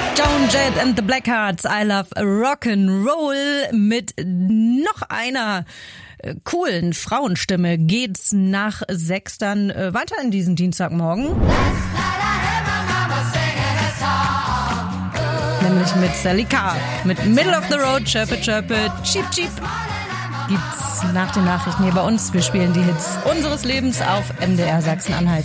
Joan Jett and the Blackhearts, I Love Rock'n'Roll. Mit noch einer coolen Frauenstimme geht's nach 6 dann weiter in diesen Dienstagmorgen. Nämlich mit Sally Carr. Mit Middle of the Road, Chirpe Chirpe, Cheep Cheep. Gibt's nach den Nachrichten hier bei uns. Wir spielen die Hits unseres Lebens auf MDR Sachsen-Anhalt.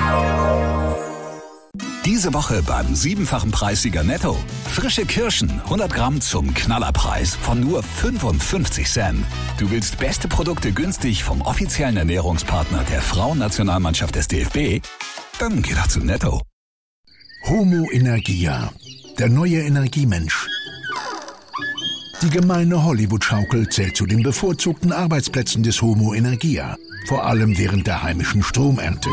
Diese Woche beim 7-fachen Preissieger Netto. Frische Kirschen, 100 Gramm zum Knallerpreis von nur 55 Cent. Du willst beste Produkte günstig vom offiziellen Ernährungspartner der Frauennationalmannschaft des DFB? Dann geh doch zu Netto. Homo Energia, der neue Energiemensch. Die gemeine Hollywood-Schaukel zählt zu den bevorzugten Arbeitsplätzen des Homo Energia, vor allem während der heimischen Stromernte.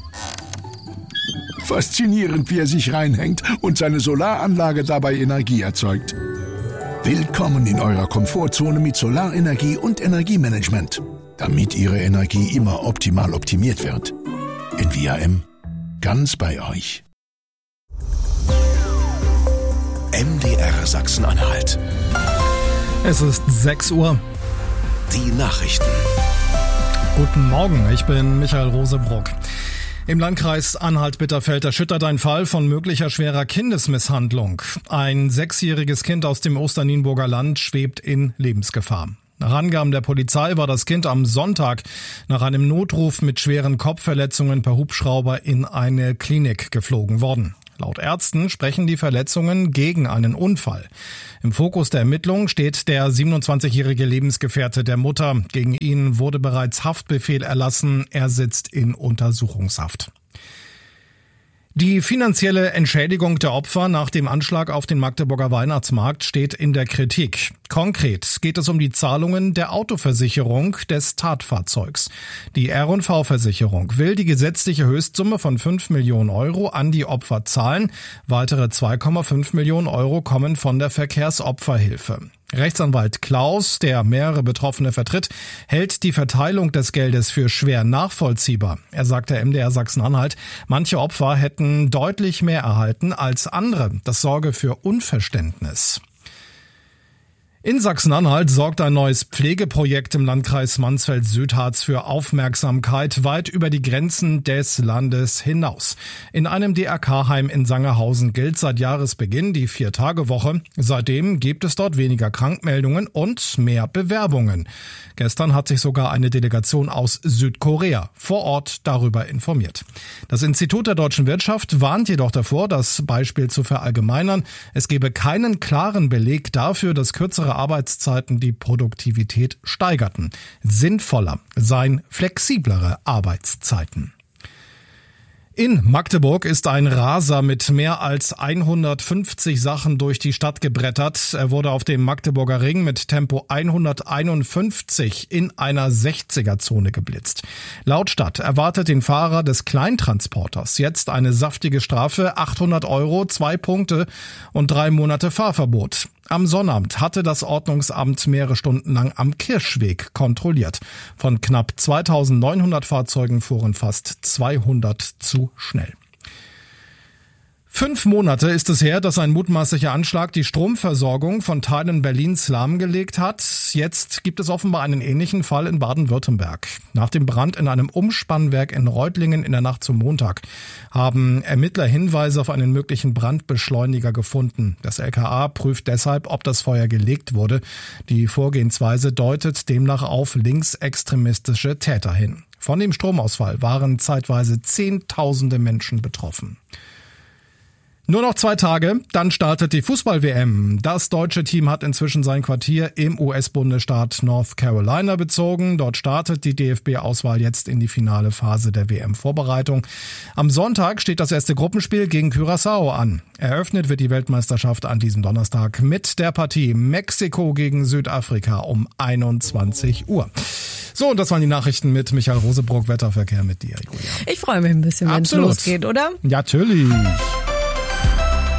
Faszinierend, wie er sich reinhängt und seine Solaranlage dabei Energie erzeugt. Willkommen in eurer Komfortzone mit Solarenergie und Energiemanagement, damit Ihre Energie immer optimal optimiert wird. NVAM, ganz bei euch. MDR Sachsen-Anhalt. Es ist 6 Uhr. Die Nachrichten. Guten Morgen, ich bin Michael Rosebrock. Im Landkreis Anhalt-Bitterfeld erschüttert ein Fall von möglicher schwerer Kindesmisshandlung. Ein 6-jähriges Kind aus dem Osternienburger Land schwebt in Lebensgefahr. Nach Angaben der Polizei war das Kind am Sonntag nach einem Notruf mit schweren Kopfverletzungen per Hubschrauber in eine Klinik geflogen worden. Laut Ärzten sprechen die Verletzungen gegen einen Unfall. Im Fokus der Ermittlungen steht der 27-jährige Lebensgefährte der Mutter. Gegen ihn wurde bereits Haftbefehl erlassen. Er sitzt in Untersuchungshaft. Die finanzielle Entschädigung der Opfer nach dem Anschlag auf den Magdeburger Weihnachtsmarkt steht in der Kritik. Konkret geht es um die Zahlungen der Autoversicherung des Tatfahrzeugs. Die R&V-Versicherung will die gesetzliche Höchstsumme von 5 Millionen Euro an die Opfer zahlen. Weitere 2,5 Millionen Euro kommen von der Verkehrsopferhilfe. Rechtsanwalt Klaus, der mehrere Betroffene vertritt, hält die Verteilung des Geldes für schwer nachvollziehbar. Er sagt der MDR Sachsen-Anhalt, manche Opfer hätten deutlich mehr erhalten als andere. Das sorge für Unverständnis. In Sachsen-Anhalt sorgt ein neues Pflegeprojekt im Landkreis Mansfeld-Südharz für Aufmerksamkeit weit über die Grenzen des Landes hinaus. In einem DRK-Heim in Sangerhausen gilt seit Jahresbeginn die 4-Tage-Woche. Seitdem gibt es dort weniger Krankmeldungen und mehr Bewerbungen. Gestern hat sich sogar eine Delegation aus Südkorea vor Ort darüber informiert. Das Institut der deutschen Wirtschaft warnt jedoch davor, das Beispiel zu verallgemeinern. Es gebe keinen klaren Beleg dafür, dass kürzere Arbeitszeiten die Produktivität steigerten. Sinnvoller seien flexiblere Arbeitszeiten. In Magdeburg ist ein Raser mit mehr als 150 Sachen durch die Stadt gebrettert. Er wurde auf dem Magdeburger Ring mit Tempo 151 in einer 60er-Zone geblitzt. Laut Stadt erwartet den Fahrer des Kleintransporters jetzt eine saftige Strafe, 800 Euro, 2 Punkte und 3 Monate Fahrverbot. Am Sonnabend hatte das Ordnungsamt mehrere Stunden lang am Kirschweg kontrolliert. Von knapp 2900 Fahrzeugen fuhren fast 200 zu schnell. 5 Monate ist es her, dass ein mutmaßlicher Anschlag die Stromversorgung von Teilen Berlins lahmgelegt hat. Jetzt gibt es offenbar einen ähnlichen Fall in Baden-Württemberg. Nach dem Brand in einem Umspannwerk in Reutlingen in der Nacht zum Montag haben Ermittler Hinweise auf einen möglichen Brandbeschleuniger gefunden. Das LKA prüft deshalb, ob das Feuer gelegt wurde. Die Vorgehensweise deutet demnach auf linksextremistische Täter hin. Von dem Stromausfall waren zeitweise Zehntausende Menschen betroffen. Nur noch 2 Tage, dann startet die Fußball-WM. Das deutsche Team hat inzwischen sein Quartier im US-Bundesstaat North Carolina bezogen. Dort startet die DFB-Auswahl jetzt in die finale Phase der WM-Vorbereitung. Am Sonntag steht das erste Gruppenspiel gegen Curaçao an. Eröffnet wird die Weltmeisterschaft an diesem Donnerstag mit der Partie Mexiko gegen Südafrika um 21 Uhr. So, und das waren die Nachrichten mit Michael Rosebrock, Wetterverkehr mit dir, Julia. Ich freue mich ein bisschen, wenn es losgeht, oder? Ja, natürlich.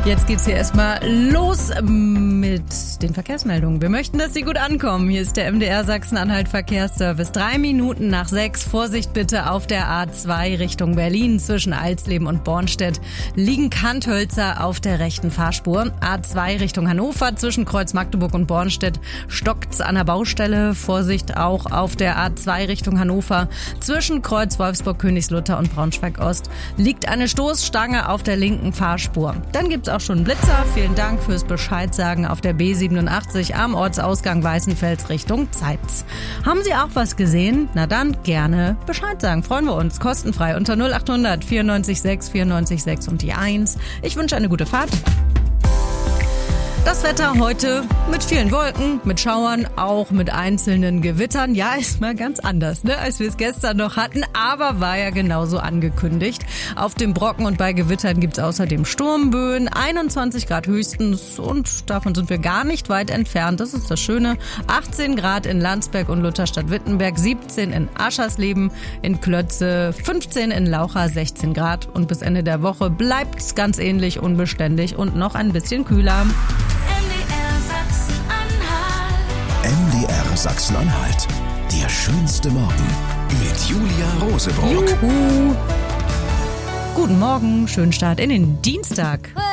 Jetzt geht's hier erstmal los mit den Verkehrsmeldungen. Wir möchten, dass Sie gut ankommen. Hier ist der MDR Sachsen-Anhalt Verkehrsservice. 3 Minuten nach 6. Vorsicht bitte auf der A2 Richtung Berlin. Zwischen Alsleben und Bornstedt liegen Kanthölzer auf der rechten Fahrspur. A2 Richtung Hannover. Zwischen Kreuz Magdeburg und Bornstedt stockt's an der Baustelle. Vorsicht auch auf der A2 Richtung Hannover. Zwischen Kreuz Wolfsburg, Königslutter und Braunschweig-Ost liegt eine Stoßstange auf der linken Fahrspur. Dann gibt's auch schon Blitzer. Vielen Dank fürs Bescheidsagen auf der B87 am Ortsausgang Weißenfels Richtung Zeitz. Haben Sie auch was gesehen? Na dann gerne Bescheid sagen. Freuen wir uns. Kostenfrei unter 0800 94 6 94 6 und die 1. Ich wünsche eine gute Fahrt. Das Wetter heute mit vielen Wolken, mit Schauern, auch mit einzelnen Gewittern. Ja, ist mal ganz anders, ne, als wir es gestern noch hatten, aber war ja genauso angekündigt. Auf dem Brocken und bei Gewittern gibt's außerdem Sturmböen, 21 Grad höchstens und davon sind wir gar nicht weit entfernt. Das ist das Schöne. 18 Grad in Landsberg und Lutherstadt-Wittenberg, 17 in Aschersleben, in Klötze, 15 in Laucha, 16 Grad und bis Ende der Woche bleibt's ganz ähnlich unbeständig und noch ein bisschen kühler. MDR Sachsen-Anhalt. Der schönste Morgen mit Julia Rosebrock. Juhu. Guten Morgen, schönen Start in den Dienstag.